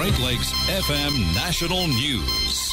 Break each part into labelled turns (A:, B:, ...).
A: Great Lakes FM National News.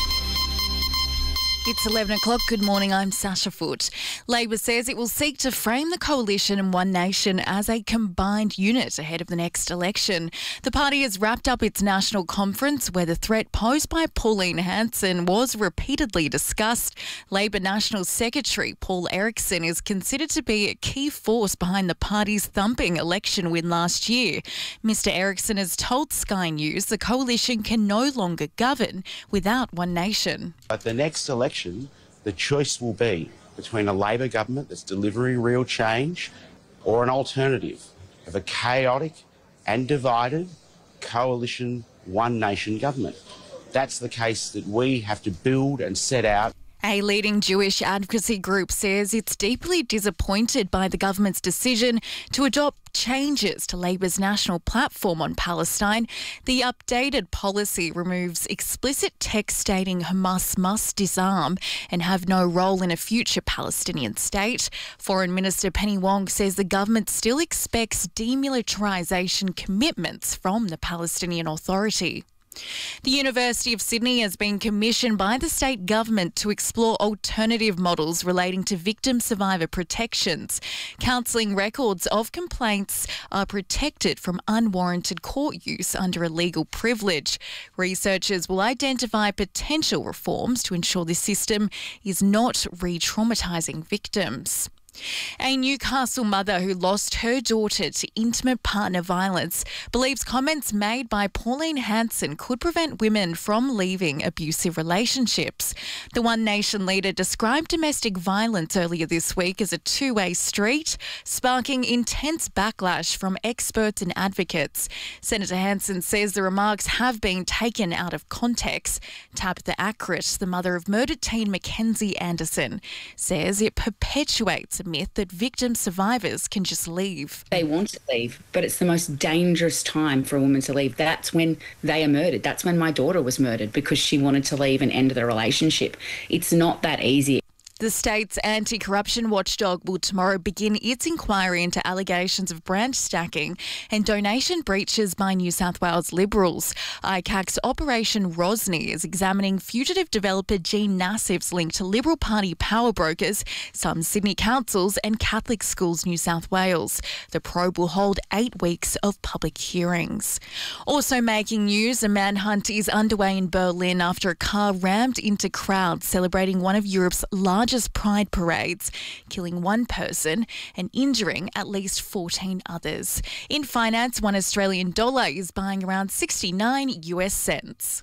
B: It's 11 o'clock. Good morning. I'm Sasha Foote. Labor says it will seek to frame the coalition and One Nation as a combined unit ahead of the next election. The party has wrapped up its national conference where the threat posed by Pauline Hanson was repeatedly discussed. Labor National Secretary Paul Erickson is considered to be a key force behind the party's thumping election win last year. Mr Erickson has told Sky News the coalition can no longer govern without One Nation.
C: At the next election, the choice will be between a Labor government that's delivering real change or an alternative of a chaotic and divided coalition One Nation government. That's the case that we have to build and set out.
B: A leading Jewish advocacy group says it's deeply disappointed by the government's decision to adopt changes to Labor's national platform on Palestine. The updated policy removes explicit text stating Hamas must disarm and have no role in a future Palestinian state. Foreign Minister Penny Wong says the government still expects demilitarisation commitments from the Palestinian Authority. The University of Sydney has been commissioned by the state government to explore alternative models relating to victim-survivor protections. Counselling records of complaints are protected from unwarranted court use under a legal privilege. Researchers will identify potential reforms to ensure the system is not re-traumatising victims. A Newcastle mother who lost her daughter to intimate partner violence believes comments made by Pauline Hanson could prevent women from leaving abusive relationships. The One Nation leader described domestic violence earlier this week as a two-way street, sparking intense backlash from experts and advocates. Senator Hanson says the remarks have been taken out of context. Tabitha Ackrit, the mother of murdered teen Mackenzie Anderson, says it perpetuates a myth that victim survivors can just leave.
D: They want to leave, but it's the most dangerous time for a woman to leave. That's when they are murdered. That's when my daughter was murdered because she wanted to leave and end the relationship. It's not that easy.
B: The state's anti-corruption watchdog will tomorrow begin its inquiry into allegations of branch stacking and donation breaches by New South Wales Liberals. ICAC's Operation Rosny is examining fugitive developer Gene Nassif's link to Liberal Party power brokers, some Sydney councils and Catholic schools New South Wales. The probe will hold 8 weeks of public hearings. Also making news, a manhunt is underway in Berlin after a car rammed into crowds celebrating one of Europe's largest pride parades, killing one person and injuring at least 14 others. In finance, $1 Australian is buying around 69 US cents.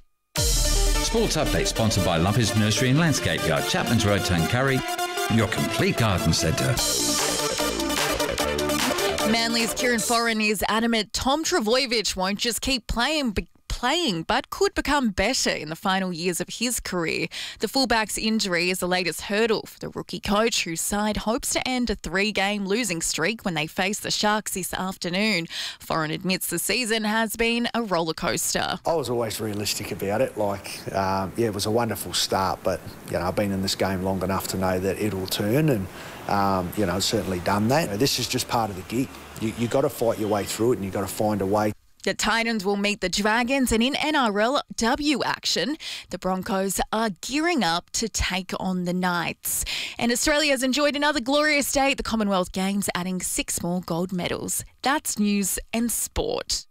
E: Sports update sponsored by Lumpy's Nursery and Landscape Yard, Chapman's Road, Tuncurry, your complete garden centre.
B: Manly's Kieran Foran is adamant Tom Trbojevic won't just keep playing but could become better in the final years of his career. The fullback's injury is the latest hurdle for the rookie coach, whose side hopes to end a 3-game losing streak when they face the Sharks this afternoon. Foran admits the season has been a roller coaster.
F: I was always realistic about it. It was a wonderful start, but I've been in this game long enough to know that it'll turn, and I've certainly done that. This is just part of the gig. You got to fight your way through it, and you got to find a way.
B: The Titans will meet the Dragons, and in NRLW action, the Broncos are gearing up to take on the Knights. And Australia has enjoyed another glorious day at the Commonwealth Games, adding 6 more gold medals. That's news and sport.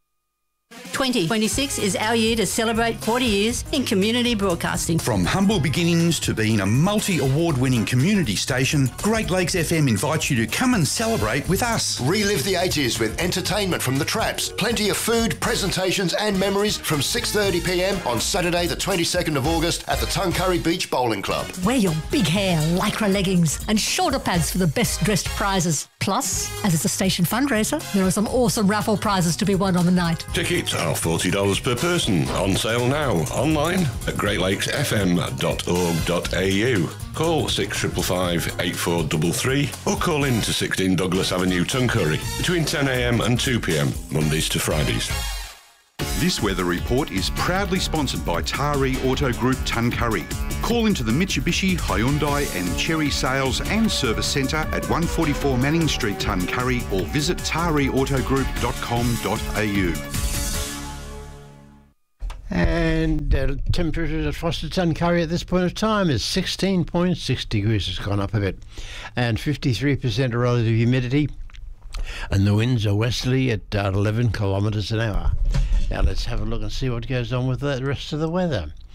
G: 2026 is our year to celebrate 40 years in community broadcasting.
H: From humble beginnings to being a multi-award-winning community station, Great Lakes FM invites you to come and celebrate with us.
I: Relive the 80s with entertainment from the Traps, plenty of food, presentations and memories from 6:30pm on Saturday the 22nd of August at the Tuncurry Beach Bowling Club.
G: Wear your big hair, lycra leggings and shoulder pads for the best dressed prizes. Plus, as it's a station fundraiser, there are some awesome raffle prizes to be won on the night.
J: Tickets are $40 per person. On sale now. Online at greatlakesfm.org.au. Call 6555 8433 or call in to 16 Douglas Avenue, Tuncurry between 10am and 2pm, Mondays to Fridays.
K: This weather report is proudly sponsored by Taree Auto Group Tuncurry. Call into the Mitsubishi, Hyundai and Chery Sales and Service Centre at 144 Manning Street, Tuncurry, or visit tareautogroup.com.au.
L: And temperature at Foster Tuncurry at this point of time is 16.6 degrees. It's gone up a bit. And 53% relative humidity. And the winds are westerly at 11 kilometres an hour. Now let's have a look and see what goes on with the rest of the weather.